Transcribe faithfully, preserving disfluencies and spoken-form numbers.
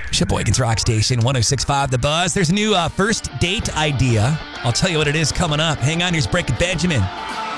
Sheboygan's Rock Station, one oh six point five The Buzz. There's a new uh, first date idea. I'll tell you what it is coming up. Hang on, here's Breaking Benjamin.